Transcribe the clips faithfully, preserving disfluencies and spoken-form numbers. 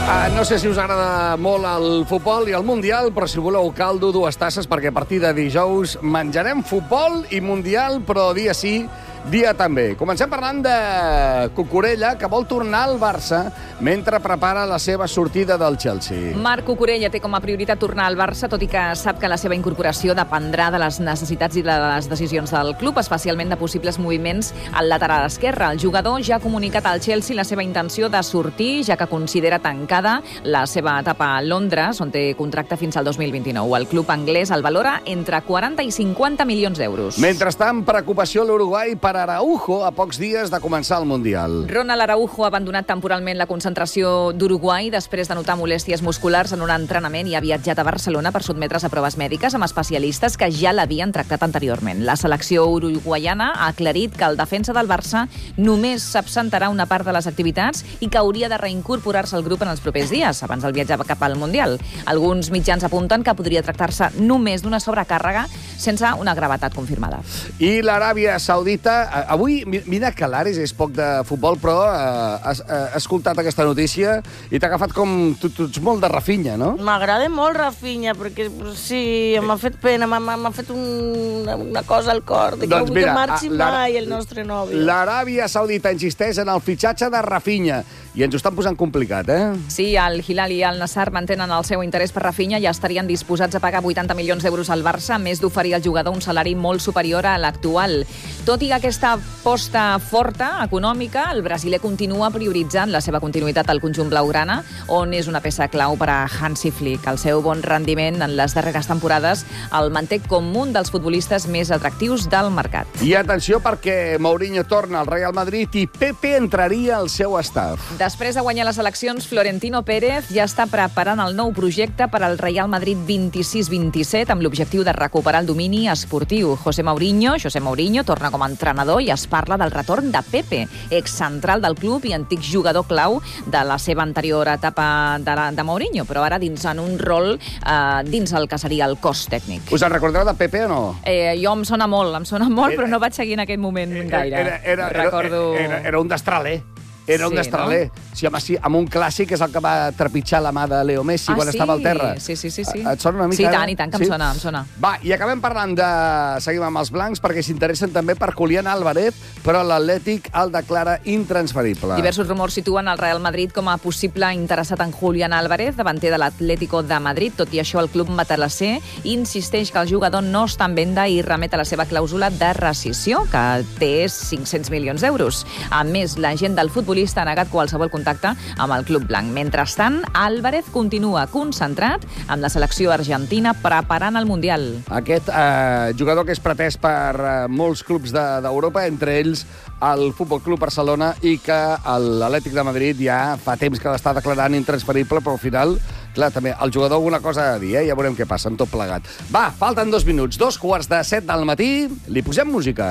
Uh, no sé si us agrada molt el futbol i el Mundial, però si voleu caldo, dues tasses, perquè a partir de dijous menjarem futbol i Mundial, però dia sí, dia també. Comencem parlant de Cucurella, que vol tornar al Barça mentre prepara la seva sortida del Chelsea. Marc Cucurella té com a prioritat tornar al Barça, tot i que sap que la seva incorporació dependrà de les necessitats i de les decisions del club, especialment de possibles moviments al lateral esquerre. El jugador ja ha comunicat al Chelsea la seva intenció de sortir, ja que considera tancada la seva etapa a Londres, on té contracte fins al dos mil vint-i-nou. El club anglès el valora entre quaranta i cinquanta milions d'euros. Mentrestant, preocupació a l'Uruguai per Araujo a pocs dies de començar el Mundial. Ronald Araujo ha abandonat temporalment la concentració d'Uruguai després de notar molèsties musculars en un entrenament i ha viatjat a Barcelona per sotmetre's a proves mèdiques amb especialistes que ja l'havien tractat anteriorment. La selecció uruguaiana ha aclarit que el defensa del Barça només s'absentarà una part de les activitats i que hauria de reincorporar-se al grup en els propers dies, abans del viatge cap al Mundial. Alguns mitjans apunten que podria tractar-se només d'una sobrecàrrega sense una gravetat confirmada. I l'Aràbia Saudita... Avui, mira que l'Ares és poc de futbol, però eh, has, eh, has escoltat aquesta notícia i t'ha agafat com... Tu, tu ets molt de Rafinha, no? M'agrada molt Rafinha, perquè sí, m'ha fet pena, m'ha fet un, una cosa al cor, de que doncs no vull mira, que marxi mai el nostre nòvio. L'Aràbia Saudita insisteix en el fitxatge de Rafinha i ens ho estan posant complicat, eh? Sí, el Hilal i el Nassr mantenen el seu interès per Rafinha i estarien disposats a pagar vuitanta milions d'euros al Barça, a més d'oferir al jugador un salari molt superior a l'actual. Tot i aquesta aposta forta, econòmica, el brasiler continua prioritzant la seva continuïtat al conjunt blaugrana, on és una peça clau per a Hansi Flick. El seu bon rendiment en les darreres temporades el manté com un dels futbolistes més atractius del mercat. I atenció, perquè Mourinho torna al Real Madrid i Pepe entraria al seu staff. Després de guanyar les eleccions, Florentino Pérez ja està preparant el nou projecte per al Real Madrid vint-i-sis vint-i-set amb l'objectiu de recuperar el domini esportiu. José Mourinho, José Mourinho torna com a entrenador i es parla del retorn de Pepe, excentral del club i antic jugador clau de la seva anterior etapa de, la, de Mourinho, però ara dins en un rol eh, dins el que seria el cos tècnic. Us en recordeu de Pepe o no? Eh, jo em sona molt, em sona molt, era, però no vaig seguir en aquell moment gaire. Era, era, Recordo... era, era, era un destraler. Era un sí, destraler. No? Sí, home, sí, amb un clàssic és el que va trepitjar la mà de Leo Messi ah, quan sí? estava al terra. Sí, sí, sí, sí. Et sona una mica? Sí, tant i tant, que sí? em sona, em sona. Va, i acabem parlant de... Seguim amb els blancs, perquè s'interessen també per Julián Álvarez, però l'Atlètic el declara intransferible. Diversos rumors situen el Real Madrid com a possible interessat en Julián Álvarez, davanter de l'Atlético de Madrid. Tot i això, el club matalasser insisteix que el jugador no està en venda i remet a la seva clàusula de rescissió, que té cinc-cents milions d'euros. A més, l'agent del futbolista ha negat qualsevol contacte amb el club blanc. Mentrestant, Álvarez continua concentrat amb la selecció argentina preparant el Mundial. Aquest eh, jugador que és pretès per eh, molts clubs d'Europa, de, entre ells el Futbol Club Barcelona, i que l'Atlètic de Madrid ja fa temps que l'està declarant intransferible, però al final, clar, també el jugador alguna cosa ha de dir, eh? Ja veurem què passa amb tot plegat. Va, falten dos minuts, dos quarts de set del matí, li posem música.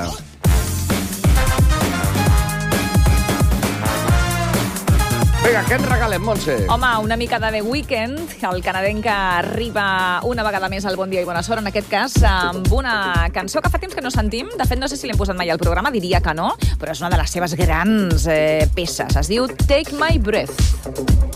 Vinga, què ens regalem, Montse? Home, una mica de The Weeknd, el canadenc que arriba una vegada més al Bon Dia i Bona Sort, en aquest cas amb una cançó que fa temps que no sentim. De fet, no sé si l'hem posat mai al programa, diria que no, però és una de les seves grans eh, peces. Es diu Take My Breath.